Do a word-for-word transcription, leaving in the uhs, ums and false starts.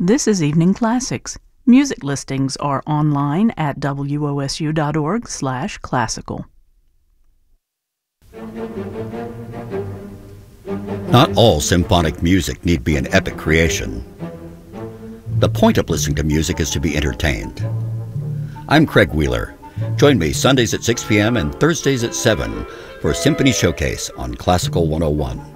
This is Evening Classics. Music listings are online at W O S U dot org slash classical. Not all symphonic music need be an epic creation. The point of listening to music is to be entertained. I'm Craig Wheeler. Join me Sundays at six p m and Thursdays at seven for Symphony Showcase on Classical one oh one.